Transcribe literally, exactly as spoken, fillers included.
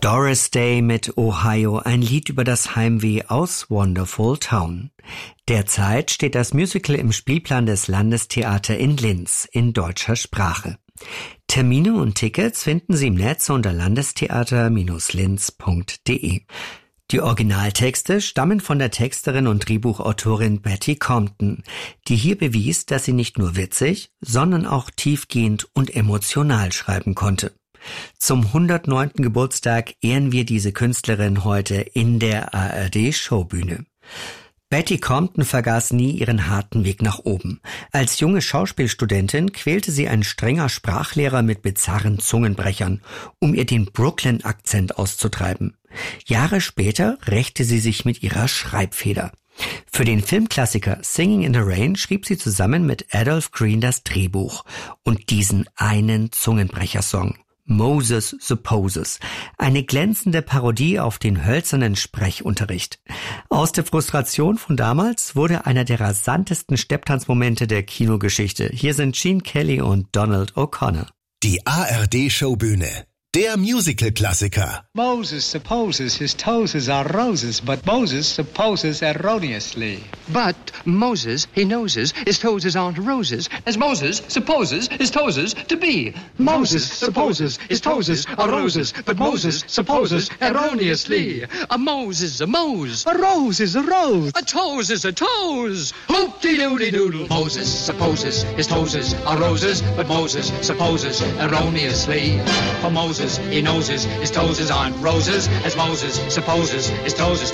Doris Day mit Ohio, ein Lied über das Heimweh aus Wonderful Town. Derzeit steht das Musical im Spielplan des Landestheater in Linz in deutscher Sprache. Termine und Tickets finden Sie im Netz unter landestheater Bindestrich linz punkt de. Die Originaltexte stammen von der Texterin und Drehbuchautorin Betty Compton, die hier bewies, dass sie nicht nur witzig, sondern auch tiefgehend und emotional schreiben konnte. Zum hundertneunten Geburtstag ehren wir diese Künstlerin heute in der A R D-Showbühne. Betty Compton vergaß nie ihren harten Weg nach oben. Als junge Schauspielstudentin quälte sie ein strenger Sprachlehrer mit bizarren Zungenbrechern, um ihr den Brooklyn-Akzent auszutreiben. Jahre später rächte sie sich mit ihrer Schreibfeder. Für den Filmklassiker Singing in the Rain schrieb sie zusammen mit Adolph Green das Drehbuch und diesen einen Zungenbrechersong. Moses Supposes, eine glänzende Parodie auf den hölzernen Sprechunterricht. Aus der Frustration von damals wurde einer der rasantesten Stepptanzmomente der Kinogeschichte. Hier sind Gene Kelly und Donald O'Connor. Die A R D-Showbühne. Der Musical-Klassiker. Moses supposes his toes are roses, but Moses supposes erroneously. But Moses, he noses, his toes aren't roses, as Moses supposes his toes to be. Moses supposes his toes are roses, but Moses supposes erroneously. A Moses, a Mose. A rose is a rose. A toes is a toes. Hoop-de-doodle-doodle. Moses supposes his toes are roses, but Moses supposes erroneously. For Moses, he knows his, his toes aren't roses, as Moses supposes his toes